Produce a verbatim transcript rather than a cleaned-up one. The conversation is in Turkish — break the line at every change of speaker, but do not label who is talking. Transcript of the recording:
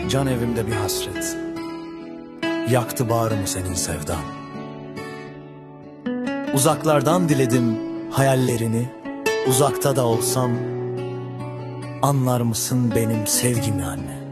Can evimde bir hasret, yaktı bağrımı senin sevdan. Uzaklardan diledim hayallerini, uzakta da olsam anlar mısın benim sevgimi anne?